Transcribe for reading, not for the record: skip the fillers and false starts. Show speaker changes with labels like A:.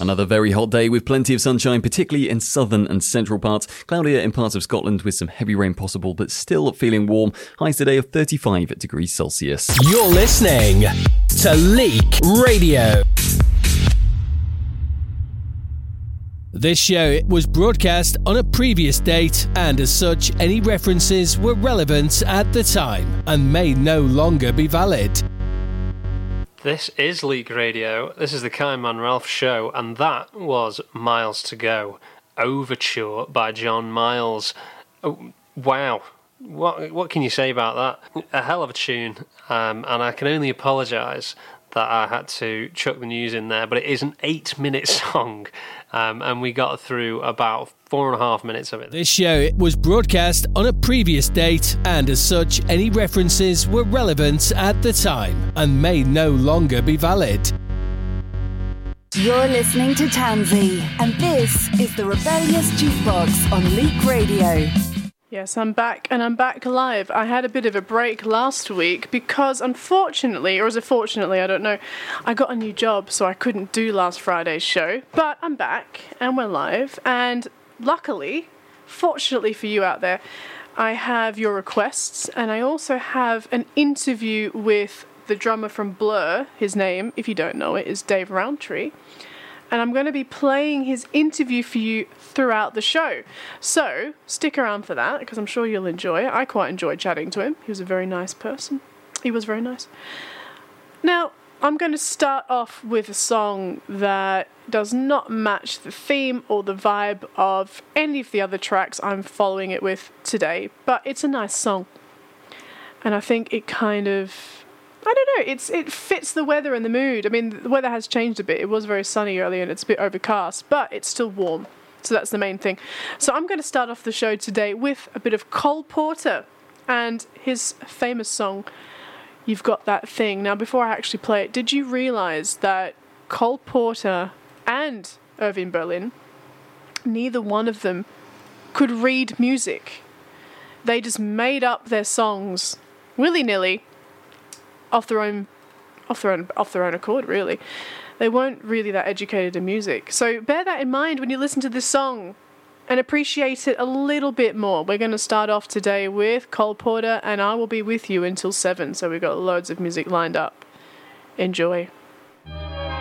A: Another very hot day with plenty of sunshine, particularly in southern and central parts. Cloudier in parts of Scotland with some heavy rain possible, but still feeling warm. Highs today of 35 degrees Celsius.
B: You're listening to Leak Radio. This show was broadcast on a previous date, and as such, any references were relevant at the time and may no longer be valid.
C: This is Leak Radio. This is the Kind Man Ralph show, and that was Miles to Go, Overture by John Miles. Oh, wow. What can you say about that? A hell of a tune, and I can only apologise that I had to chuck the news in there, but it is an 8-minute song, and we got through about 4.5 minutes of it.
B: This show was broadcast on a previous date, and as such, any references were relevant at the time and may no longer be valid.
D: You're listening to Tansy, and this is the Rebellious Jukebox on Leak Radio.
E: Yes, I'm back, and I'm back live. I had a bit of a break last week because, unfortunately, or is it fortunately, I don't know, I got a new job, so I couldn't do last Friday's show. But I'm back, and we're live, and luckily, fortunately for you out there, I have your requests, and I also have an interview with the drummer from Blur. His name, if you don't know it, is Dave Rowntree. And I'm going to be playing his interview for you throughout the show. So, stick around for that, because I'm sure you'll enjoy it. I quite enjoyed chatting to him. He was a very nice person. He was very nice. Now, I'm going to start off with a song that does not match the theme or the vibe of any of the other tracks I'm following it with today, but it's a nice song. And I think it kind of, I don't know, it fits the weather and the mood. I mean, the weather has changed a bit. It was very sunny earlier and it's a bit overcast, but it's still warm. So that's the main thing. So I'm going to start off the show today with a bit of Cole Porter and his famous song, You've Got That Thing. Now, before I actually play it, did you realise that Cole Porter and Irving Berlin, neither one of them could read music? They just made up their songs willy-nilly off their own accord, really. They weren't really that educated in music. So bear that in mind when you listen to this song and appreciate it a little bit more. We're going to start off today with Cole Porter, and I will be with you until 7, so we've got loads of music lined up. Enjoy.